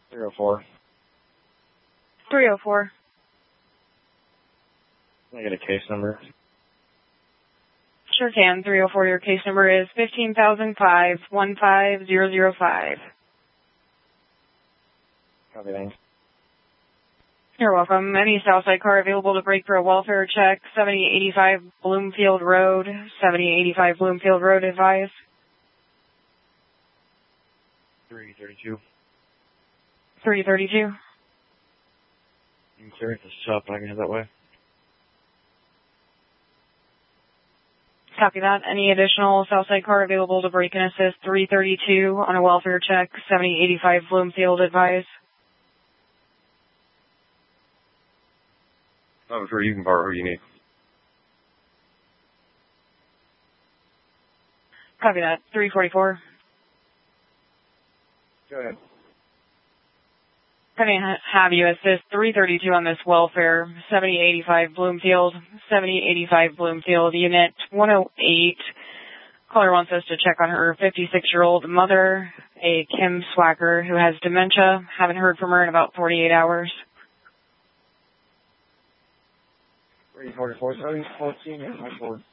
304. 304. Can I get a case number? Sure can. 304, your case number is 15,005-15005. Copy, thanks. You're welcome. Any Southside car available to break for a welfare check? 7085 Bloomfield Road. 7085 Bloomfield Road, advise. 332. 332. Sir, it's a shop. I can head that way. Copy that. Any additional Southside car available to break and assist? 332 on a welfare check. 7085 Bloomfield, advise. I'm sure you can borrow who you need. Copy that. 344. Go ahead. Can I have you assist 332 on this welfare, 7085 Bloomfield, 7085 Bloomfield, unit 108. Caller wants us to check on her 56-year-old mother, a Kim Swacker, who has dementia. Haven't heard from her in about 48 hours. 344, 714, yeah, my board.